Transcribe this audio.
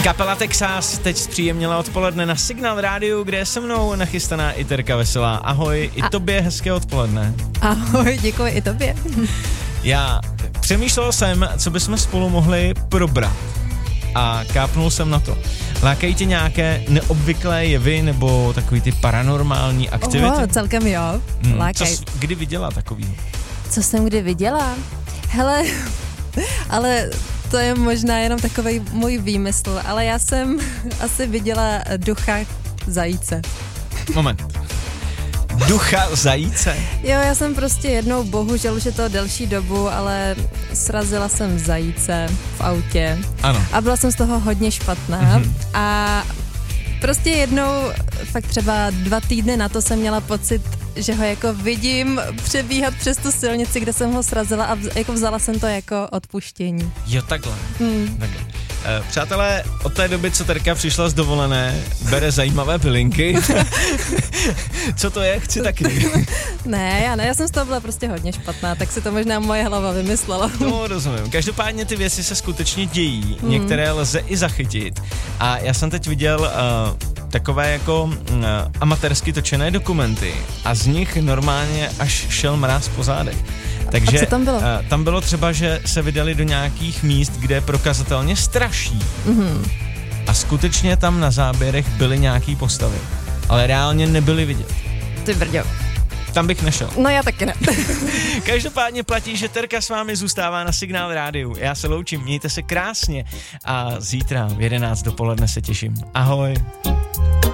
Kapela Texas teď zpříjemnila odpoledne na Signál rádiu, kde je se mnou nachystaná i Terka Veselá. Ahoj, i tobě hezké odpoledne. Ahoj, děkuji i tobě. Já přemýšlel jsem, co bychom spolu mohli probrat a kápnul jsem na to. Lákají tě nějaké neobvyklé jevy nebo takový ty paranormální aktivity? Celkem jo, lákají. Kdy viděla takový? Co jsem kdy viděla? Hele, ale to je možná jenom takový můj výmysl, ale já jsem asi viděla ducha zajíce. Moment. Ducha zajíce? Jo, já jsem prostě jednou, bohužel už je to delší dobu, ale srazila jsem zajíce v autě. Ano. A byla jsem z toho hodně špatná. A prostě jednou, fakt třeba 2 týdny na to jsem měla pocit, že ho jako vidím přebíhat přes tu silnici, kde jsem ho srazila a jako vzala jsem to jako odpuštění. Jo, takhle. Takhle. Přátelé, od té doby, co Terka přišla z dovolené, bere zajímavé pilinky. Co to je? Chci taky. Ne, já jsem z toho byla prostě hodně špatná, tak si to možná moje hlava vymyslela. To rozumím. Každopádně ty věci se skutečně dějí, některé lze i zachytit. A já jsem teď viděl takové jako amatérsky točené dokumenty a z nich normálně až šel mráz po zádech. Takže a co tam bylo? Tam bylo třeba, že se vydali do nějakých míst, kde prokazatelně straší. A skutečně tam na záběrech byly nějaký postavy, ale reálně nebyly vidět. Ty brďo. Tam bych nešel. No já taky ne. Každopádně platí, že Terka s vámi zůstává na Signál rádiu. Já se loučím, mějte se krásně a zítra v 11 dopoledne se těším. Ahoj.